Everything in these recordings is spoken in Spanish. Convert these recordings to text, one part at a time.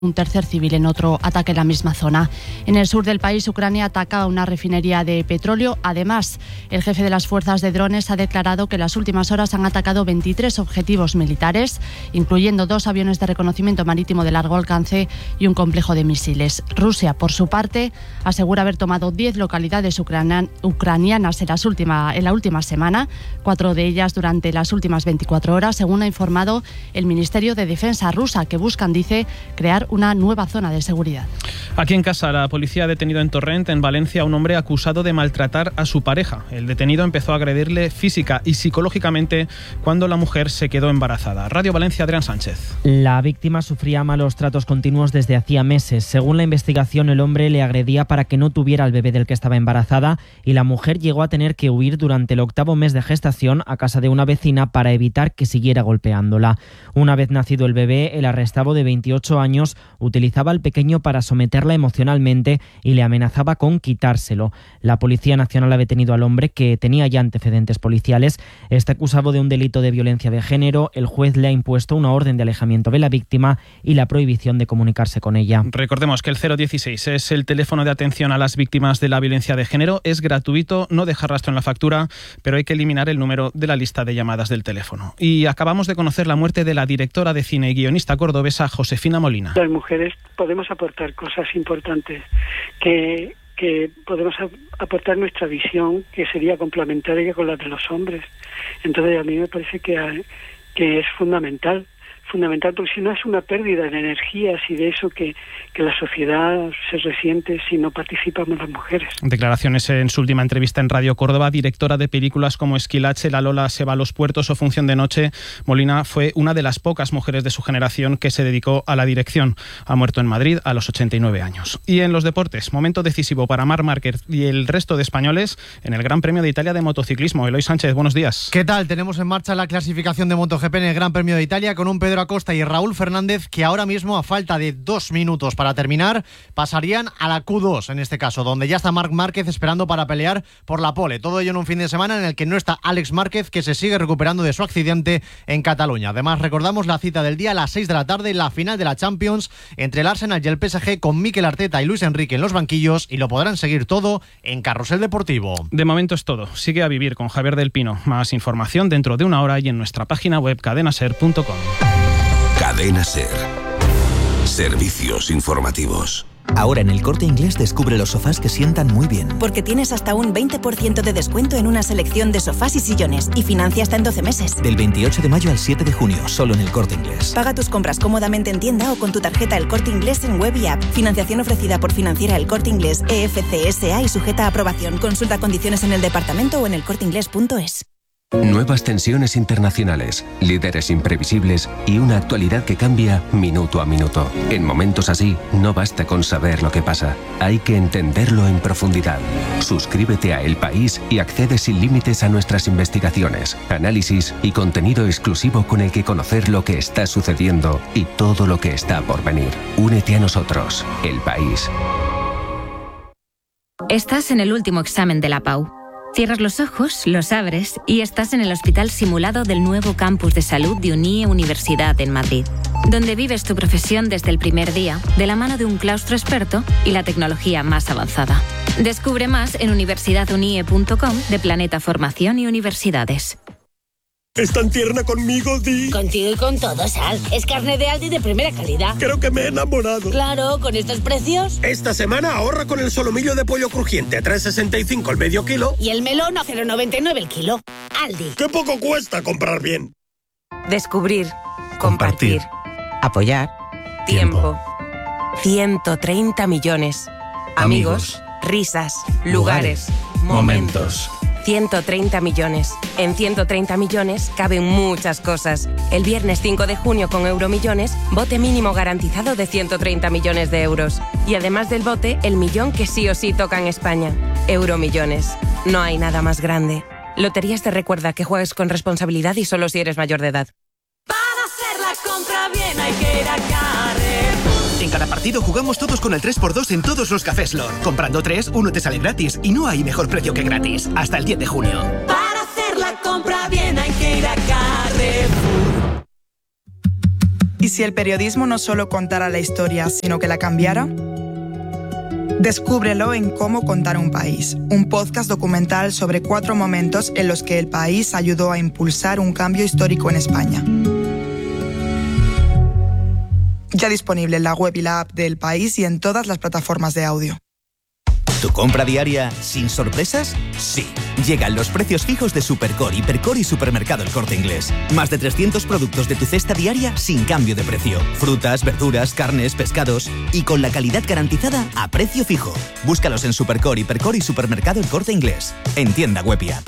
un tercer civil en otro ataque en la misma zona. En el sur del país, Ucrania ataca una refinería de petróleo. Además, el jefe de las fuerzas de drones ha declarado que en las últimas horas han atacado 23 objetivos militares, incluyendo 2 aviones de reconocimiento marítimo de largo alcance y un complejo de misiles. Rusia, por su parte, asegura haber tomado 10 localidades ucranianas en la última semana, 4 de ellas durante las últimas 24 horas, según ha informado el Ministerio de Defensa rusa, que buscan, dice, crear una nueva zona de seguridad. Aquí en casa, la policía ha detenido en Torrent, en Valencia, a un hombre acusado de maltratar a su pareja. El detenido empezó a agredirle física y psicológicamente cuando la mujer se quedó embarazada. Radio Valencia, Adrián Sánchez. La víctima sufría malos tratos continuos desde hacía meses. Según la investigación, el hombre le agredía para que no tuviera al bebé del que estaba embarazada y la mujer llegó a tener que huir durante el 8º mes de gestación a casa de una vecina para evitar que siguiera golpeándola. Una vez nacido el bebé, el arrestado de 28 años utilizaba al pequeño para someterla emocionalmente y le amenazaba con quitárselo. La Policía Nacional ha detenido al hombre, que tenía ya antecedentes policiales. Está acusado de un delito de violencia de género. El juez le ha impuesto una orden de alejamiento de la víctima y la prohibición de comunicarse con ella. Recordemos que el 016 es el teléfono de atención a las víctimas de la violencia de género. Es gratuito, no deja rastro en la factura, pero hay que eliminar el número de la lista de llamadas del teléfono. Y acabamos de conocer la muerte de la directora de cine y guionista cordobesa Josefina Molina. Las mujeres podemos aportar cosas importantes, que podemos aportar nuestra visión, que sería complementaria con la de los hombres. Entonces a mí me parece que es fundamental, porque si no es una pérdida de energías y de eso que la sociedad se resiente si no participamos las mujeres. Declaraciones en su última entrevista en Radio Córdoba. Directora de películas como Esquilache, La Lola se va a los puertos o Función de noche, Molina fue una de las pocas mujeres de su generación que se dedicó a la dirección. Ha muerto en Madrid a los 89 años. Y en los deportes, momento decisivo para Marc Márquez y el resto de españoles en el Gran Premio de Italia de motociclismo. Eloy Sánchez, buenos días. ¿Qué tal? Tenemos en marcha la clasificación de MotoGP en el Gran Premio de Italia con un Pedro Acosta y Raúl Fernández que ahora mismo, a falta de 2 minutos para terminar, pasarían a la Q2 en este caso, donde ya está Marc Márquez esperando para pelear por la pole. Todo ello en un fin de semana en el que no está Àlex Márquez, que se sigue recuperando de su accidente en Cataluña. Además, recordamos la cita del día a las 6 de la tarde, la final de la Champions entre el Arsenal y el PSG, con Mikel Arteta y Luis Enrique en los banquillos, y lo podrán seguir todo en Carrusel Deportivo. De momento es todo. Sigue a vivir con Javier del Pino. Más información dentro de una hora y en nuestra página web cadenaser.com. Cadena Ser. Servicios informativos. Ahora en El Corte Inglés descubre los sofás que sientan muy bien. Porque tienes hasta un 20% de descuento en una selección de sofás y sillones y financia hasta en 12 meses. Del 28 de mayo al 7 de junio, solo en El Corte Inglés. Paga tus compras cómodamente en tienda o con tu tarjeta El Corte Inglés en web y app. Financiación ofrecida por Financiera El Corte Inglés EFCSA y sujeta a aprobación. Consulta condiciones en el departamento o en elcorteinglés.es. Nuevas tensiones internacionales, líderes imprevisibles y una actualidad que cambia minuto a minuto. En momentos así, no basta con saber lo que pasa, hay que entenderlo en profundidad. Suscríbete a El País y accede sin límites a nuestras investigaciones, análisis y contenido exclusivo con el que conocer lo que está sucediendo y todo lo que está por venir. Únete a nosotros, El País. Estás en el último examen de la PAU. Cierras los ojos, los abres y estás en el hospital simulado del nuevo campus de salud de UNIE Universidad en Madrid, donde vives tu profesión desde el primer día, de la mano de un claustro experto y la tecnología más avanzada. Descubre más en universidadunie.com de Planeta Formación y Universidades. ¿Es tan tierna conmigo, Di? Contigo y con todo, Sal. Es carne de Aldi de primera calidad. Creo que me he enamorado. Claro, con estos precios. Esta semana ahorra con el solomillo de pollo crujiente a 3,65 el medio kilo. Y el melón a 0,99 el kilo. Aldi. ¡Qué poco cuesta comprar bien! Descubrir. Compartir. Apoyar. Tiempo. 130 millones. Amigos. Risas. Lugares. Momentos. 130 millones. En 130 millones caben muchas cosas. El viernes 5 de junio con Euromillones, bote mínimo garantizado de 130 millones de euros. Y además del bote, el millón que sí o sí toca en España. Euromillones. No hay nada más grande. Loterías te recuerda que juegues con responsabilidad y solo si eres mayor de edad. Para hacer la compra bien hay que ir a Carrefour. En cada partido jugamos todos con el 3x2 en todos los cafés Lord. Comprando 3, uno te sale gratis y no hay mejor precio que gratis. Hasta el 10 de junio. Para hacer la compra bien hay que ir a Carrefour. ¿Y si el periodismo no solo contara la historia, sino que la cambiara? Descúbrelo en Cómo contar un país, un podcast documental sobre 4 momentos en los que el país ayudó a impulsar un cambio histórico en España. Ya disponible en la web y la app de El País y en todas las plataformas de audio. ¿Tu compra diaria sin sorpresas? Sí. Llegan los precios fijos de Supercore, Hipercore y Supermercado El Corte Inglés. Más de 300 productos de tu cesta diaria sin cambio de precio. Frutas, verduras, carnes, pescados y con la calidad garantizada a precio fijo. Búscalos en Supercore, Hipercore y Supermercado El Corte Inglés. En tienda web y app.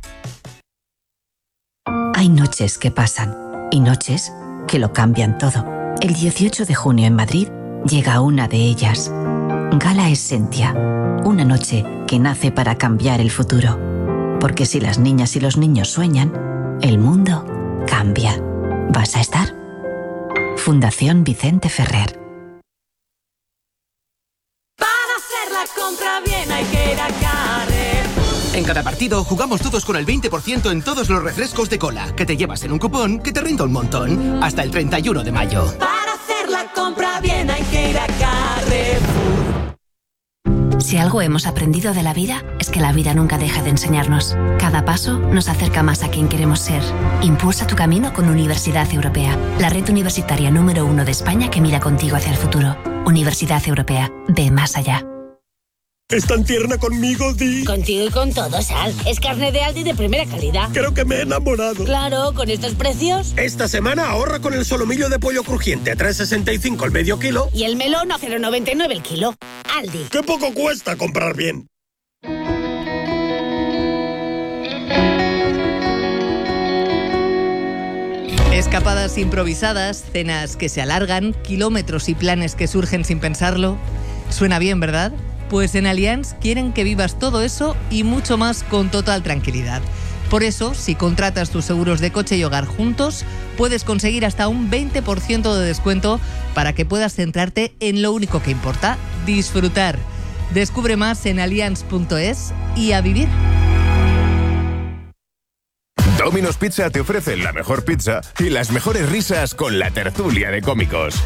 Hay noches que pasan y noches que lo cambian todo. El 18 de junio en Madrid llega una de ellas. Gala Essentia, una noche que nace para cambiar el futuro. Porque si las niñas y los niños sueñan, el mundo cambia. ¿Vas a estar? Fundación Vicente Ferrer. Para hacer la compra bien hay que ir a Carrefour. En cada partido jugamos todos con el 20% en todos los refrescos de cola, que te llevas en un cupón que te renta un montón. Hasta el 31 de mayo. Para hacer la compra bien hay que ir a Carrefour. Si algo hemos aprendido de la vida, es que la vida nunca deja de enseñarnos. Cada paso nos acerca más a quien queremos ser. Impulsa tu camino con Universidad Europea, la red universitaria número 1 de España que mira contigo hacia el futuro. Universidad Europea, ve más allá. ¿Es tan tierna conmigo, Di? Contigo y con todo, Sal. Es carne de Aldi de primera calidad. Creo que me he enamorado. Claro, con estos precios. Esta semana ahorra con el solomillo de pollo crujiente a 3,65 el medio kilo. Y el melón a 0,99 el kilo. Aldi. ¡Qué poco cuesta comprar bien! Escapadas improvisadas, cenas que se alargan, kilómetros y planes que surgen sin pensarlo. Suena bien, ¿verdad? Pues en Allianz quieren que vivas todo eso y mucho más con total tranquilidad. Por eso, si contratas tus seguros de coche y hogar juntos, puedes conseguir hasta un 20% de descuento para que puedas centrarte en lo único que importa, disfrutar. Descubre más en allianz.es y a vivir. Domino's Pizza te ofrece la mejor pizza y las mejores risas con la tertulia de cómicos.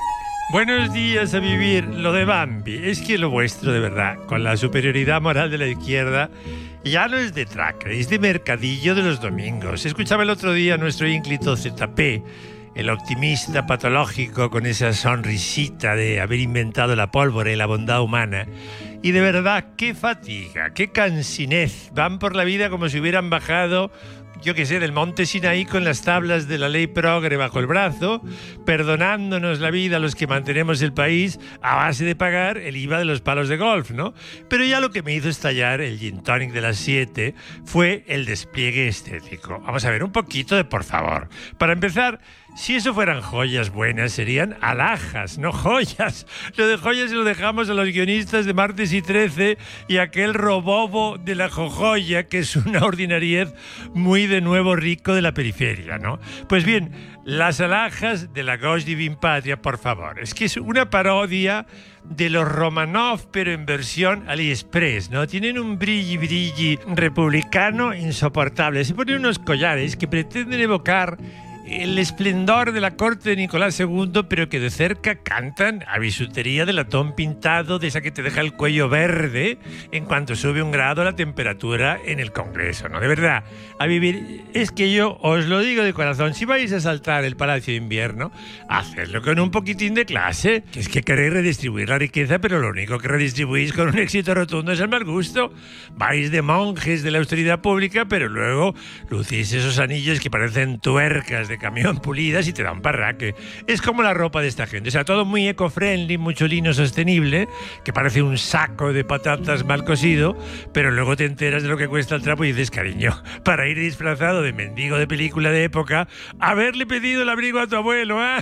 Buenos días a vivir. Lo de Bambi es que lo vuestro, de verdad, con la superioridad moral de la izquierda, ya no es de traca, es de mercadillo de los domingos. Escuchaba el otro día a nuestro ínclito ZP, el optimista patológico con esa sonrisita de haber inventado la pólvora y la bondad humana. Y de verdad, qué fatiga, qué cansinez. Van por la vida como si hubieran bajado, yo qué sé, del monte Sinaí con las tablas de la ley progre bajo el brazo, perdonándonos la vida a los que mantenemos el país a base de pagar el IVA de los palos de golf, ¿no? Pero ya lo que me hizo estallar el gin tonic de las 7 fue el despliegue estético. Vamos a ver, un poquito de por favor. Para empezar, si eso fueran joyas buenas, serían alhajas, no joyas. Lo de joyas se lo dejamos a los guionistas de Martes y 13 y aquel robobo de la jojoya, que es una ordinariez muy de nuevo rico de la periferia, ¿no? Pues bien, las alhajas de la Gauche Divine Patria, por favor. Es que es una parodia de los Romanov, pero en versión AliExpress, ¿no? Tienen un brilli republicano insoportable. Se ponen unos collares que pretenden evocar el esplendor de la corte de Nicolás II, pero que de cerca cantan a bisutería de latón pintado, de esa que te deja el cuello verde en cuanto sube 1 grado la temperatura en el Congreso, ¿no? De verdad, a vivir, es que yo os lo digo de corazón, si vais a saltar el Palacio de Invierno, hacedlo con un poquitín de clase, que es que queréis redistribuir la riqueza, pero lo único que redistribuís con un éxito rotundo es el mal gusto. Vais de monjes de la austeridad pública, pero luego lucís esos anillos que parecen tuercas de camión pulidas y te da un parraque. Es como la ropa de esta gente, o sea, todo muy eco-friendly, mucho lino sostenible, que parece un saco de patatas mal cocido, pero luego te enteras de lo que cuesta el trapo y dices, cariño, para ir disfrazado de mendigo de película de época, haberle pedido el abrigo a tu abuelo, ¿eh?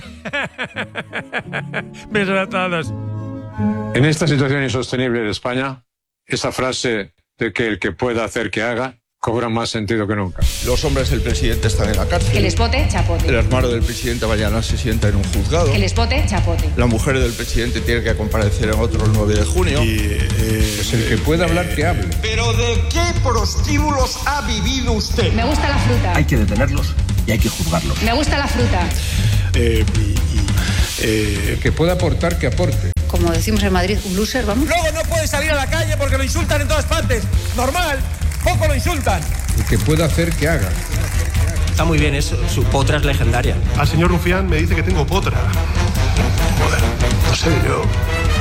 Besos a todos. En esta situación insostenible de España, esa frase de que el que pueda hacer que haga cobra más sentido que nunca. Los hombres del presidente están en la cárcel. Que les vote, chapote. El hermano del presidente mañana se sienta en un juzgado. Que les vote, chapote. La mujer del presidente tiene que comparecer en otro el 9 de junio. Pues el que pueda hablar, que hable. ¿Pero de qué prostíbulos ha vivido usted? Me gusta la fruta. Hay que detenerlos y hay que juzgarlos. Me gusta la fruta. El que pueda aportar, que aporte. Como decimos en Madrid, un loser, vamos. Luego no puede salir a la calle porque lo insultan en todas partes. Normal, poco lo insultan. El que pueda hacer, que haga. Está muy bien eso, su potra es legendaria. Al señor Rufián me dice que tengo potra. Joder, no sé yo.